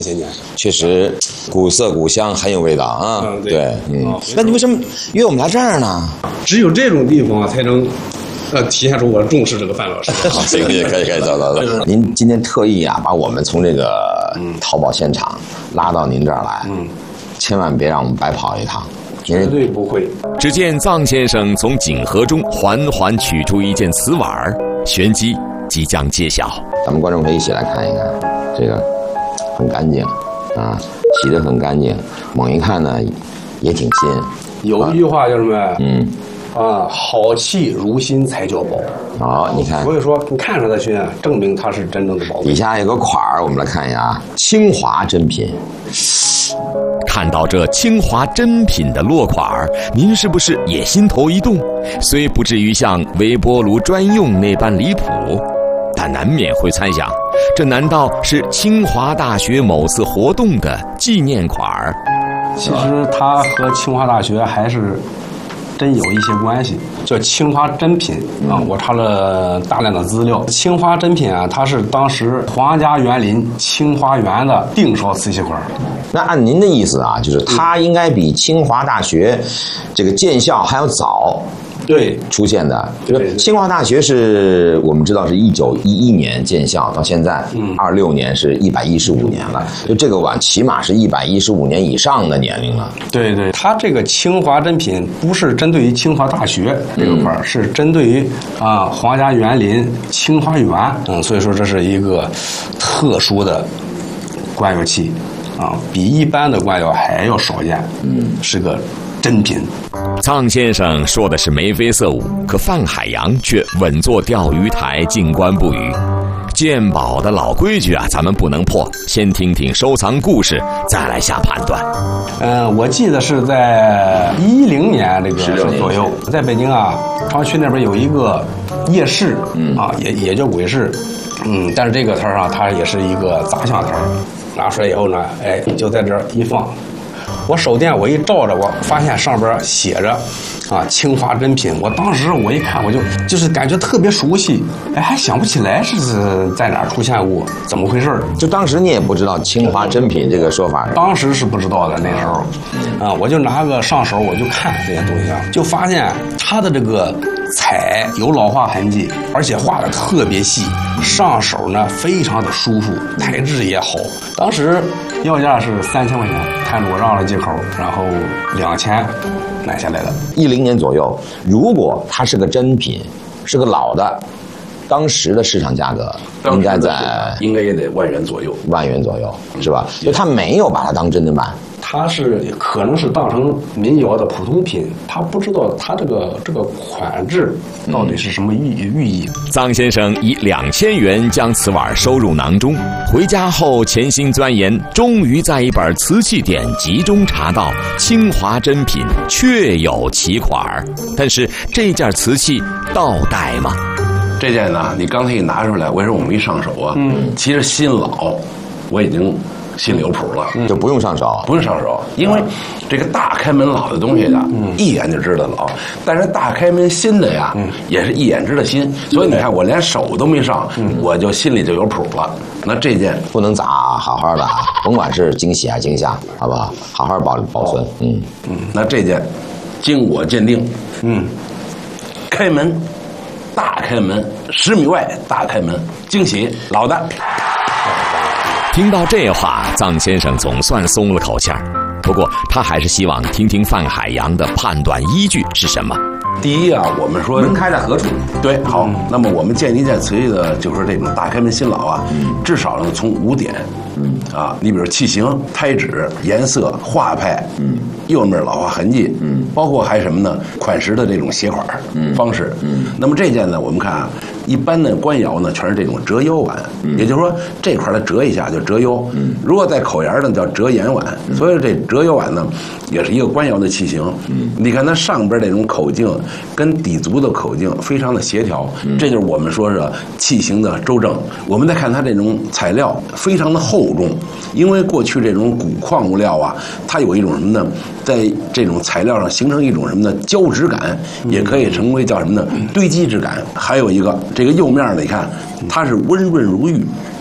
些年确实古色古香，很有味道啊。对，那你为什么约我们来这儿呢？ 只有这种地方才能，体现出我重视这个范老师。 好，这个也可以走。您今天特意啊，把我们从这个淘宝现场拉到您这儿来，千万别让我们白跑一趟。 绝对不会。 只见臧先生从锦盒中缓缓取出一件瓷碗，玄机即将揭晓。 咱们观众可以一起来看一看，这个很干净啊，洗得很干净，猛一看呢也挺新。 有一句话叫什么？好气如新才叫宝。 好，你看， 所以说你看着它熏，证明它是真正的宝贝。 底下有个款儿，我们来看一下啊，清华珍品。 看到这清华珍品的落款，您是不是也心头一动？虽不至于像微波炉专用那般离谱，但难免会猜想，这难道是清华大学某次活动的纪念款？ 其实它和清华大学还是真有一些关系，叫清华珍品啊。我查了大量的资料，清华珍品啊，它是当时皇家园林清华园的定烧瓷器款。 那按您的意思啊，就是它应该比清华大学这个建校还要早。 对， 出现的就是清华大学是我们知道是1911年建校，到现在26年是115年了，就这个碗起码是115年以上的年龄了。 对，它这个清华珍品不是针对于清华大学这个块是针对于皇家园林清华园，所以说这是一个特殊的官窑器比一般的官窑还要少见，是个珍品。 臧先生说的是眉飞色舞，可范海洋却稳坐钓鱼台，静观不语。鉴宝的老规矩啊，咱们不能破，先听听收藏故事，再来下判断。 我记得是在10年这个左右，在北京朝区那边有一个夜市，也叫鬼市，但是这个摊上它也是一个杂项摊，拿出来以后呢，就在这儿一放。我手电我一照着，我发现上边写着清华珍品。我当时我一看，我就是感觉特别熟悉，还想不起来是在哪儿出现过，怎么回事？ 就当时你也不知道清华珍品这个说法， 当时是不知道的。那时候我就拿个上手，我就看这些东西就发现它的这个彩有老化痕迹，而且画的特别细，上手呢非常的舒服，材质也好。当时要价是3000块钱，看着我让了几口，然后2000买下来的。 10年左右，如果它是个珍品，是个老的，当时的市场价格应该也得万元左右， 是吧？就他没有把它当真的卖。 他是可能是当成民窑的普通品，他不知道他这个款制到底是什么寓意。 臧先生以2000元将瓷碗收入囊中，回家后潜心钻研，终于在一本瓷器典籍中查到清华珍品确有其款，但是这件瓷器倒带吗？ 这件呢，你刚才一拿出来，为什么我们一上手啊？其实新老我已经心里有谱了， 就不用上手， 因为这个大开门老的东西呀，一眼就知道老；但是大开门新的呀，也是一眼知道新。所以你看，我连手都没上，我就心里就有谱了。那这件不能砸，好好的，甭管是惊喜还是惊吓，好不好？好好保存。 那这件经我鉴定，开门，大开门，10米外大开门，惊喜老的。 听到这话，臧先生总算松了口气儿。不过他还是希望听听范海洋的判断依据是什么。 第一我们说门开在何处？ 对，好。那么我们鉴一件瓷器的，就是这种大开门新老至少呢从5点，你比如器型、胎质、颜色、画派，釉面老化痕迹，包括还什么呢？款式的这种写款方式。那么这件呢，我们看一般的官窑呢，全是这种折腰碗，也就是说这块它折一下就折腰。如果在口沿呢，叫折沿碗。所以这折腰碗呢，也是一个官窑的器型。你看它上边这种口径跟底足的口径非常的协调，这就是我们说是器型的周正。我们再看它这种材料非常的厚重，因为过去这种古矿物料它有一种什么呢？在这种材料上形成一种什么呢？胶质感，也可以成为叫什么呢？堆积质感。还有一个这个釉面呢，你看它是温润如玉，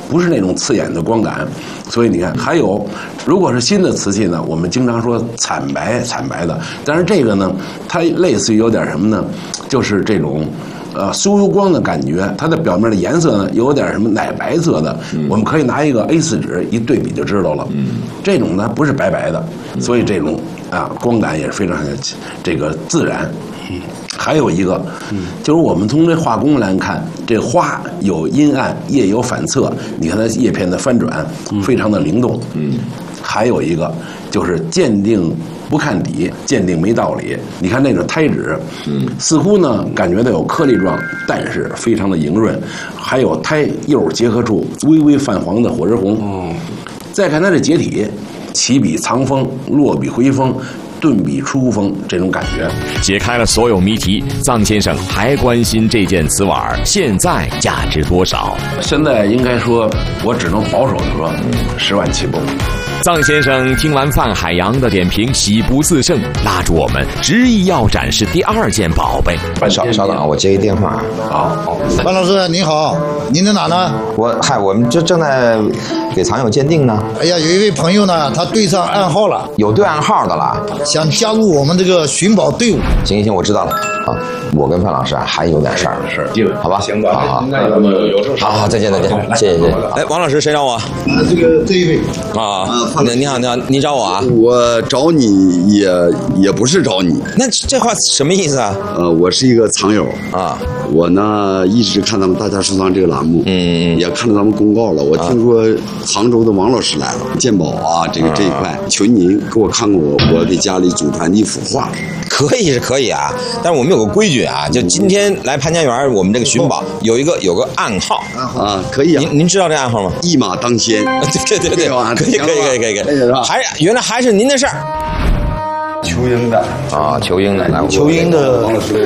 不是那种刺眼的光感。所以你看，还有，如果是新的瓷器呢，我们经常说惨白的，但是这个呢，它类似于有点什么呢？就是这种。酥油光的感觉，它的表面的颜色呢，有点什么奶白色的。我们可以拿一个 A4 纸一对比就知道了。这种呢不是白白的，所以这种光感也是非常这个自然。还有一个，就是我们从这画工来看，这花有阴暗，叶有反侧，你看它叶片的翻转，非常的灵动。还有一个就是鉴定不看底，鉴定没道理。你看那个胎纸，似乎呢感觉到有颗粒状，但是非常的莹润，还有胎釉结合处微微泛黄的火之红。再看它的结体，起笔藏锋，落笔回锋，顿笔出锋，这种感觉。 解开了所有谜题，臧先生还关心这件瓷碗现在价值多少。 现在应该说，我只能保守的说，10万起步。 臧先生听完范海洋的点评，喜不自胜，拉住我们，执意要展示第2件宝贝。 稍等啊，我接一电话。 好， 范老师您好，您在哪呢？ 我们这正在给藏友鉴定呢。 哎呀，有一位朋友呢，他对上暗号了， 有对暗号的了， 想加入我们这个寻宝队伍。 行，我知道了啊。我跟范老师还有点事儿，好吧？行吧，好， 那咱们有事。 好，再见，谢谢。哎，王老师，谁找我？ 这一位啊，你好，你找我啊？ 我找你也不是找你。 那这话什么意思啊？ 我是一个藏友啊。 我呢一直看咱们大家收藏这个栏目，也看到咱们公告了。我听说杭州的王老师来了，鉴宝啊，这一块，求您给我看看我给家里祖传的一幅画。 可以啊，但是我们有个规矩啊，就今天来潘家园，我们这个寻宝有个暗号啊，可以啊。 您知道这暗号吗？ 一马当先。 对，可以。原来还是您的事儿。 球鹰的啊，球鹰的，来， 球鹰的，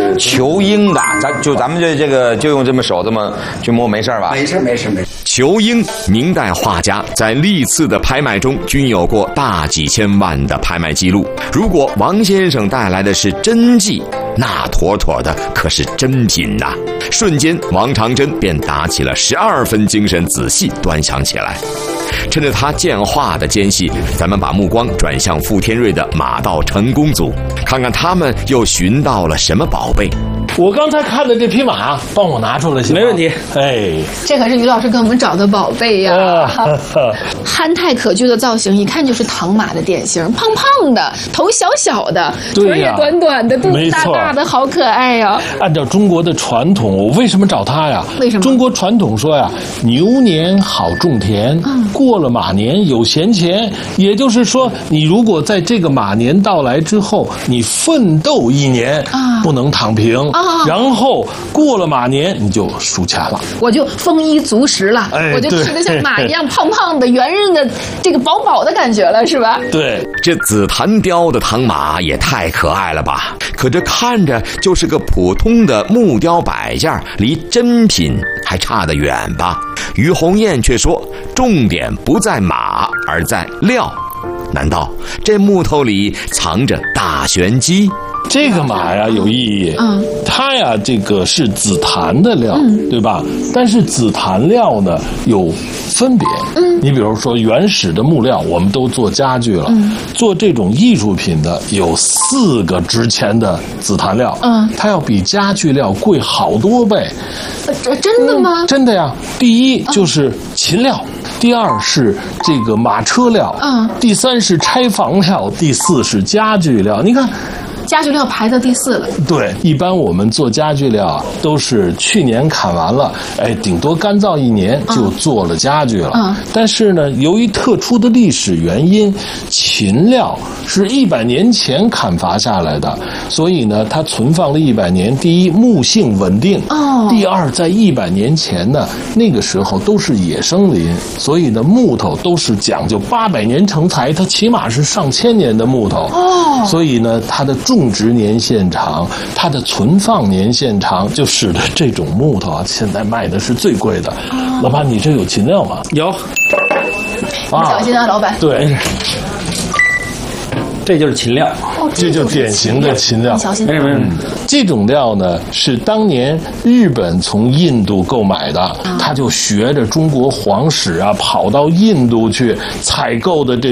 咱们这个就用这么手这么去摸，没事吧？ 没事。 裘英，明代画家，在历次的拍卖中均有过大几千万的拍卖记录。如果王先生带来的是真迹，那妥妥的可是真品呐！瞬间，王长征便打起了12分精神，仔细端详起来。趁着他鉴画的间隙，咱们把目光转向傅天瑞的马道成功组，看看他们又寻到了什么宝贝。 我刚才看的这匹马，帮我拿出来行吗？ 没问题。 哎， 这可是于老师给我们找的宝贝呀！憨态可掬的造型，一看就是唐马的典型，胖胖的，头小小的，腿也短短的，肚子大大的，好可爱呀！ 按照中国的传统，我为什么找他呀？ 为什么？ 中国传统说呀，牛年好种田，过了马年有闲钱。也就是说，你如果在这个马年到来之后，你奋斗1年，不能躺平。然后过了马年你就数钱了， 我就丰衣足食了，我就吃得像马一样胖胖的、圆润的，这个饱饱的感觉了，是吧？ 对， 这紫檀雕的唐马也太可爱了吧！可这看着就是个普通的木雕摆件，离真品还差得远吧？于红艳却说，重点不在马，而在料。难道这木头里藏着大玄机？ 这个马呀有意义，它呀这个是紫檀的料，对吧？但是紫檀料呢有分别，你比如说原始的木料我们都做家具了，做这种艺术品的有4个值钱的紫檀料，它要比家具料贵好多倍。 真的吗？ 真的呀。第一就是禽料，第2是这个马车料，第3是拆房料，第4是家具料。你看。 家具料排到第4了。 对，一般我们做家具料都是去年砍完了，顶多干燥1年就做了家具了。但是呢，由于特殊的历史原因，禽料是100年前砍伐下来的，所以呢，它存放了100年。第一，木性稳定；第2，在100年前呢，那个时候都是野生林，所以呢，木头都是讲究800年成材，它起码是上千年的木头。所以呢，它的种植年限长，它的存放年限长，就使得这种木头啊，现在卖的是最贵的。老板，你这有禽料吗？ 有。 小心啊，老板。 对。 这就是秦料， 这就典型的秦料。这种料呢是当年日本从印度购买的，他就学着中国皇室啊，跑到印度去采购的这